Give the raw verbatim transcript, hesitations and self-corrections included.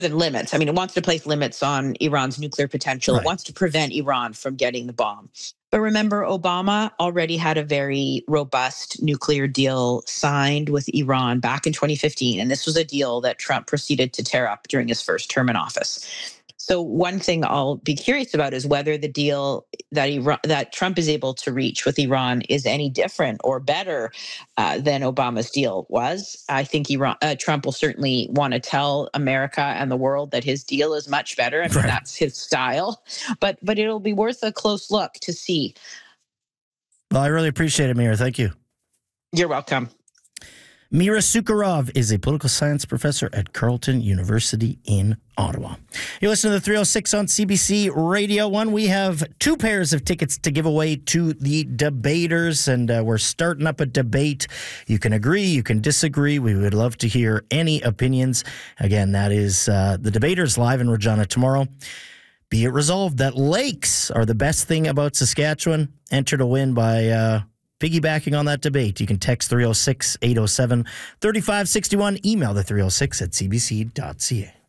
than limits. I mean, it wants to place limits on Iran's nuclear potential. Right. It wants to prevent Iran from getting the bomb. But remember, Obama already had a very robust nuclear deal signed with Iran back in twenty fifteen. And this was a deal that Trump proceeded to tear up during his first term in office. So one thing I'll be curious about is whether the deal that Iran, that Trump is able to reach with Iran is any different or better uh, than Obama's deal was. I think Iran, uh, Trump will certainly want to tell America and the world that his deal is much better. I mean, right. That's his style. But but it'll be worth a close look to see. Well, I really appreciate it, Mira. Thank you. You're welcome. Mira Sukharov is a political science professor at Carleton University in Ottawa. You listen to the three oh six on C B C Radio one. We have two pairs of tickets to give away to the debaters, and uh, we're starting up a debate. You can agree, you can disagree. We would love to hear any opinions. Again, that is uh, the debaters live in Regina tomorrow. Be it resolved that lakes are the best thing about Saskatchewan. Enter to win by... Uh, Piggybacking on that debate, you can text three oh six, eight oh seven, three five six one, email the three oh six at c b c dot c a.